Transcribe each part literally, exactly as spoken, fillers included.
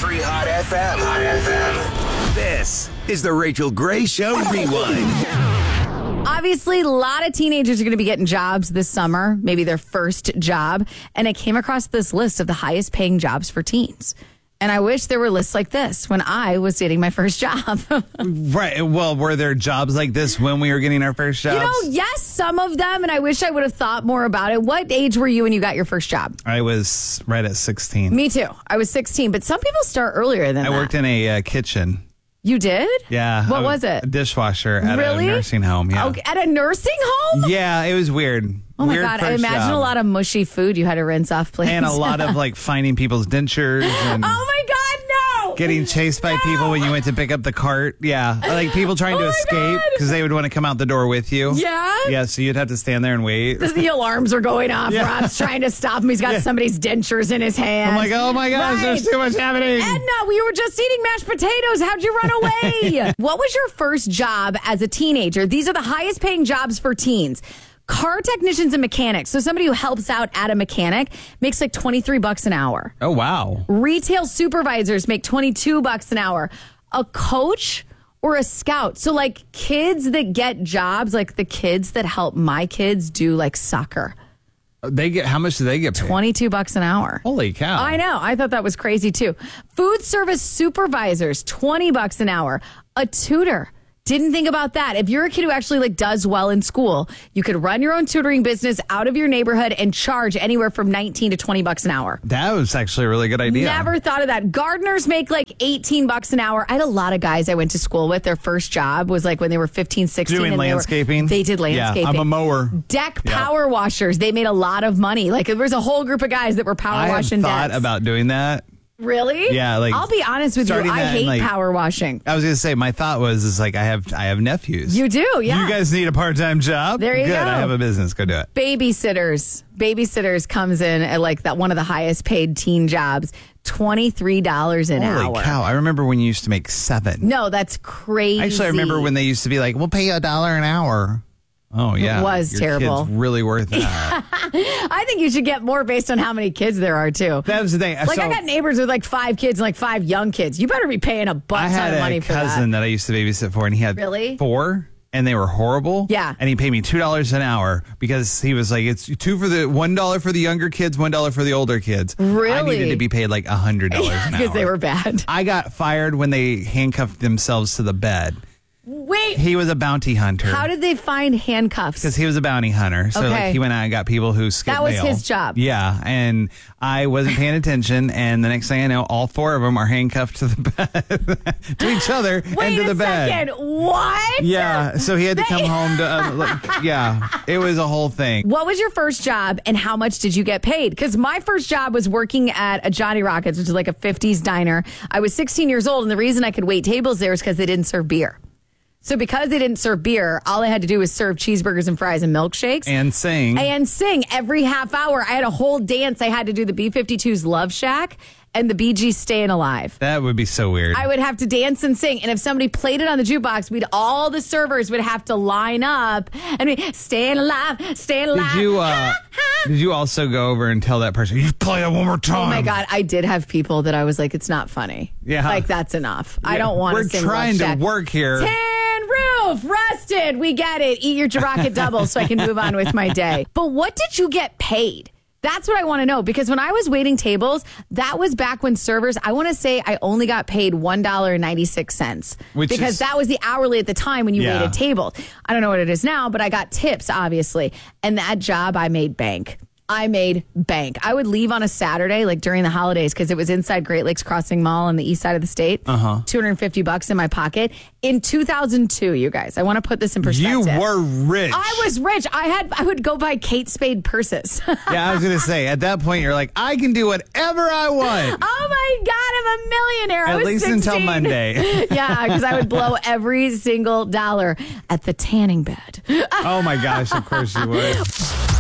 three Hot F M. Hot F M. This is the Rachel Gray Show Rewind. Obviously, a lot of teenagers are going to be getting jobs this summer, maybe their first job. And I came across this list of the highest paying jobs for teens. And I wish there were lists like this when I was getting my first job. Right. Well, were there jobs like this when we were getting our first jobs? You know, yes, some of them. And I wish I would have thought more about it. What age were you when you got your first job? I was right at sixteen. Me too. I was sixteen. But some people start earlier than I that. worked in a uh, kitchen. You did? Yeah. What I was it? A dishwasher at Really? a nursing home. Yeah. Okay, at a nursing home? Yeah, it was weird. Oh my Weird God. I first imagine job. a lot of mushy food you had to rinse off plates. And a lot of like finding people's dentures and Oh my God, no! getting chased by No! people when you went to pick up the cart. Yeah. Like people trying Oh to my escape God. because they would want to come out the door with you. Yeah? Yeah, so you'd have to stand there and wait. The alarms are going off. Yeah. Rob's trying to stop him. He's got Yeah. somebody's dentures in his hand. I'm like, oh my gosh, Right. there's too much happening. Edna, we were just eating mashed potatoes. How'd you run away? What was your first job as a teenager? These are the highest paying jobs for teens. Car technicians and mechanics. So somebody who helps out at a mechanic makes like twenty-three bucks an hour. Oh, wow. Retail supervisors make twenty-two bucks an hour. A coach or a scout. So like kids that get jobs, like the kids that help my kids do like soccer. They get how much do they get paid? twenty-two bucks an hour. Holy cow. I know. I thought that was crazy too. Food service supervisors, twenty bucks an hour. A tutor. Didn't think about that. If you're a kid who actually like does well in school, you could run your own tutoring business out of your neighborhood and charge anywhere from nineteen to twenty bucks an hour. That was actually a really good idea. Never thought of that. Gardeners make like eighteen bucks an hour. I had a lot of guys I went to school with. Their first job was like when they were fifteen, sixteen. Doing and they were- landscaping. They, did landscaping. Yeah, I'm a mower. Deck Yeah. power washers. They made a lot of money. Like there was a whole group of guys that were power I have washing thought decks. about doing that. Really? Yeah, like, I'll be honest with you. starting I that hate and, like- power washing. I was gonna say my thought was is like I have I have nephews. You do, yeah. You guys need a part time job? There you Good, go. I have a business. Go do it. Babysitters. Babysitters comes in at like that one of the highest paid teen jobs, twenty-three dollars an Holy hour. cow. I remember when you used to make seven. No, that's crazy. Actually, I remember when they used to be like, we'll pay you a dollar an hour. Oh, yeah. was Your terrible. kid's really worth that. I think you should get more based on how many kids there are too. That was the thing. Like So, I got neighbors with like five kids and like five young kids. You better be paying a butt I ton had of money a for cousin that. that I used to babysit for, and he had Really? four. And they were horrible. Yeah. And he paid me two dollars an hour because he was like, it's two for the one dollar for the younger kids, one dollar for the older kids. I Really? needed to be paid like a hundred dollars an hour Because they were bad. I got fired when they handcuffed themselves to the bed. Wait, He was a bounty hunter. how did they find handcuffs? Because he was a bounty hunter. So Okay. like he went out and got people who skipped That was mail. his job. Yeah. And I wasn't paying attention. And the next thing I know, all four of them are handcuffed to the bed, to each other Wait and to the a bed. second. What? Yeah. So he had to come home to, uh, like, yeah, it was a whole thing. What was your first job and how much did you get paid? Because my first job was working at a Johnny Rockets, which is like a fifties diner. I was sixteen years old, and the reason I could wait tables there is because they didn't serve beer. So because they didn't serve beer, all I had to do was serve cheeseburgers and fries and milkshakes. And sing. And sing every half hour. I had a whole dance. I had to do the B fifty-two's Love Shack and the Bee Gees Staying Alive. That would be so weird. I would have to dance and sing. And if somebody played it on the jukebox, we'd all the servers would have to line up and be staying alive, staying alive. Did you, uh, did you also go over and tell that person, you play it one more time? Oh my God, I did have people that I was like, it's not funny. Yeah. Like, that's enough. I Yeah, don't want to we're sing trying Love to Shack. work here. Tin roof, rusted. We get it. Eat your Rocket double so I can move on with my day. But what did you get paid? That's what I want to know, because when I was waiting tables, that was back when servers, I want to say I only got paid one dollar and ninety-six cents. Which because is- that was the hourly at the time when you Yeah. waited tables. I don't know what it is now, but I got tips, obviously. And that job, I made bank. I made bank. I would leave on a Saturday, like during the holidays, because it was inside Great Lakes Crossing Mall on the east side of the state. Uh-huh. two hundred fifty bucks in my pocket. In two thousand two, you guys, I want to put this in perspective. You were rich. I was rich. I had. I would go buy Kate Spade purses. Yeah, I was going to say, at that point, you're like, I can do whatever I want. Oh my God, I'm a millionaire. I At was least until sixteen. Monday. Yeah, because I would blow every single dollar at the tanning bed. Oh my gosh, of course you would.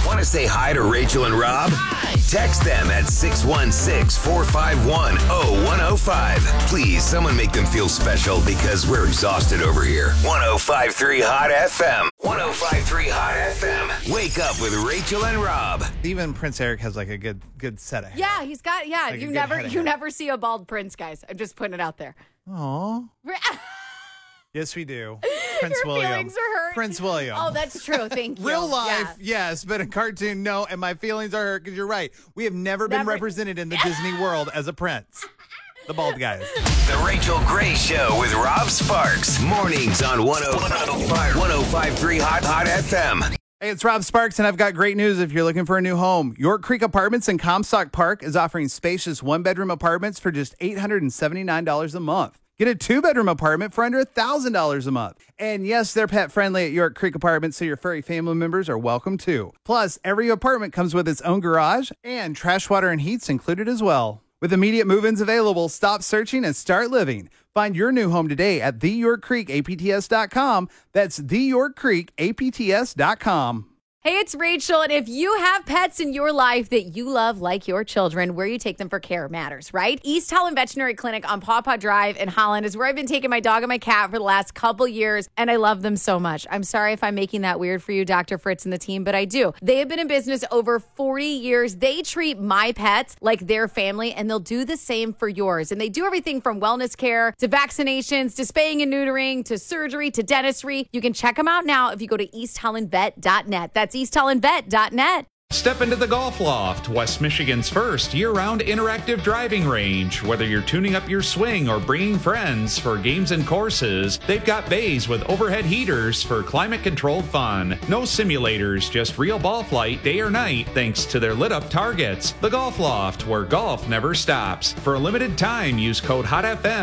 Want to say hi to Rachel and Rob? Hi. Text them at six one six, four five one, zero one zero five. Please, someone make them feel special because we're exhausted over here. one oh five point three Hot F M. one oh five point three Hot F M. Wake up with Rachel and Rob. Even Prince Eric has like a good good set of hair. Yeah, he's got, yeah, Like a you good never head of you hair. never see a bald prince, guys. I'm just putting it out there. Aw. Yes, we do. Prince Your William. feelings are hurt. Prince William. Oh, that's true. Thank you. Real life, Yeah. yes, but in cartoon, no. And my feelings are hurt because you're right. We have never been Never- represented in the Disney world as a prince. The bald guys. The Rachel Gray Show with Rob Sparks. Mornings on one oh five point three Hot Hot F M. Hey, it's Rob Sparks, and I've got great news if you're looking for a new home. York Creek Apartments in Comstock Park is offering spacious one-bedroom apartments for just eight hundred seventy-nine dollars a month. Get a two-bedroom apartment for under one thousand dollars a month. And yes, they're pet-friendly at York Creek Apartments, so your furry family members are welcome too. Plus, every apartment comes with its own garage, and trash, water, and heat's included as well. With immediate move-ins available, stop searching and start living. Find your new home today at the york creek A P T S dot com. That's the york creek A P T S dot com. Hey, it's Rachel, and if you have pets in your life that you love like your children, where you take them for care matters, right? East Holland Veterinary Clinic on Paw Paw Drive in Holland is where I've been taking my dog and my cat for the last couple years, and I love them so much. I'm sorry if I'm making that weird for you, Doctor Fritz and the team, but I do. They have been in business over forty years. They treat my pets like their family, and they'll do the same for yours. And they do everything from wellness care to vaccinations to spaying and neutering to surgery to dentistry. You can check them out now if you go to east holland vet dot net. That's east holland vet dot net. Step into the Golf Loft, West Michigan's first year-round interactive driving range. Whether you're tuning up your swing or bringing friends for games and courses, they've got bays with overhead heaters for climate-controlled fun. No simulators, just real ball flight day or night thanks to their lit-up targets. The Golf Loft, where golf never stops. For a limited time, use code HOTFM